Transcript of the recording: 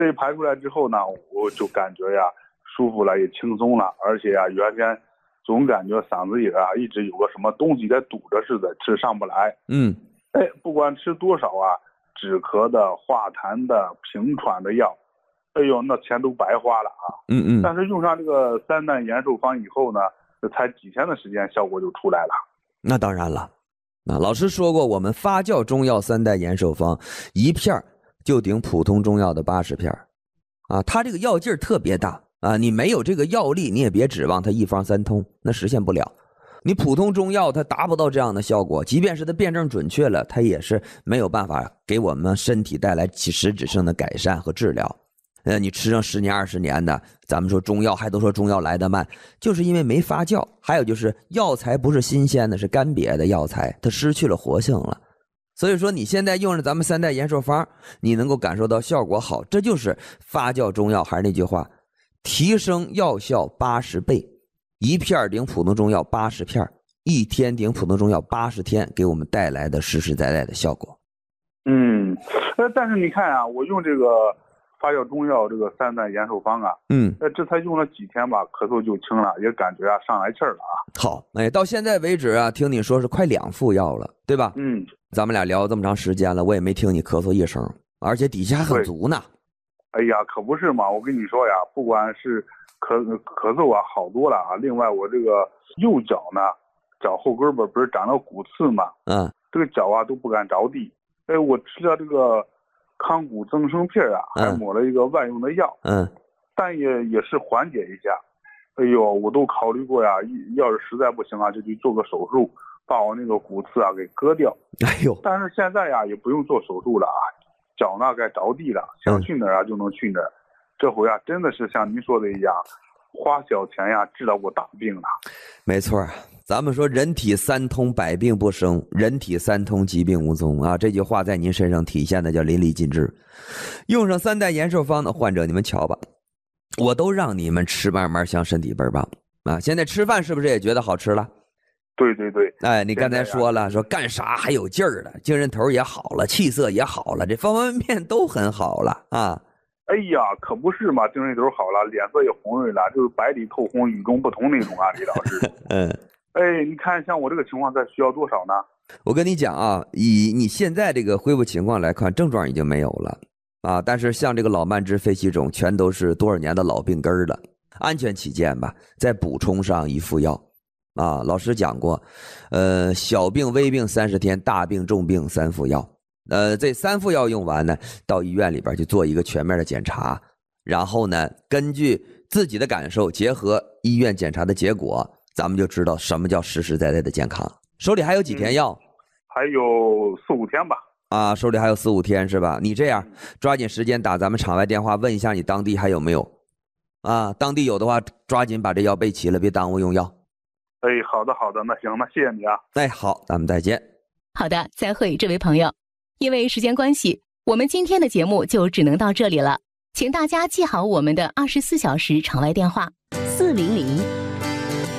这排出来之后呢，我就感觉呀舒服了，也轻松了，而且呀原先总感觉嗓子眼啊一直有个什么东西在堵着似的，吃上不来。不管吃多少啊，止咳的、化痰的、平喘的药，哎呦，那钱都白花了啊。但是用上这个3弹延寿方以后呢，才几天的时间，效果就出来了。 那当然了，那老师说过，我们发酵中药3代延寿方，一片就顶普通中药的80片啊，它这个药劲儿特别大啊，你没有这个药力，你也别指望它一方三通，那实现不了。你普通中药它达不到这样的效果，即便是它辩证准确了，它也是没有办法给我们身体带来实质性的改善和治疗。你吃上10年20年的，咱们说中药还都说中药来得慢，就是因为没发酵，还有就是药材不是新鲜的，是干瘪的药材，它失去了活性了。所以说你现在用着咱们3代延寿方，你能够感受到效果好，这就是发酵中药。还是那句话，提升药效80倍，一片顶普通中药80片，一天顶普通中药80天，给我们带来的实实在在的效果。 但是你看啊，我用这个发酵中药这个3代延寿方啊，这才用了几天吧，咳嗽就轻了，也感觉啊上来气儿了啊。 好，到现在为止啊，听你说是快2副药了，对吧？咱们俩聊这么长时间了，我也没听你咳嗽一声，而且底下还很足呢。 哎呀，可不是嘛！我跟你说呀，不管是咳嗽啊，好多了啊。另外，我这个右脚呢，脚后跟不是长了骨刺嘛，这个脚啊都不敢着地。我吃了这个康骨增生片啊，还抹了一个外用的药，但也是缓解一下。哎呦，我都考虑过呀，要是实在不行啊，就去做个手术，把我那个骨刺啊给割掉。但是现在呀，也不用做手术了啊，脚呢该着地了，想去哪儿啊就能去哪儿。这回啊，真的是像您说的一样，花小钱呀治了我大病了。 没错，咱们说人体3通百病不生，人体3通疾病无踪啊，这句话在您身上体现的叫淋漓尽致。用上3代延寿方的患者，你们瞧吧，我都让你们吃慢慢香，身体倍儿棒啊！现在吃饭是不是也觉得好吃了？ 对， 你刚才说了，说干啥还有劲儿了，精神头也好了，气色也好了，这方方面面都很好了啊！ 哎呀，可不是嘛，精神头好了，脸色也红润了，就是白里透红，与众不同那种啊，李老师。你看像我这个情况，再需要多少呢？ 我跟你讲啊，以你现在这个恢复情况来看，症状已经没有了啊，但是像这个老慢支、肺气肿，全都是多少年的老病根了。安全起见吧，再补充上1副药啊。老师讲过，小病微病30天，大病重病3副药。这3副药用完呢，到医院里边去做一个全面的检查，然后呢，根据自己的感受，结合医院检查的结果，咱们就知道什么叫实实在在的健康。手里还有几天药？ 还有4、5天吧。 啊，手里还有4、5天是吧？你这样抓紧时间打咱们场外电话，问一下你当地还有没有啊？当地有的话，抓紧把这药备齐了，别耽误用药。 好的，那行，那谢谢你啊。 好，咱们再见。 好的，再会，这位朋友。因为时间关系，我们今天的节目就只能到这里了，请大家记好我们的24小时场外电话：400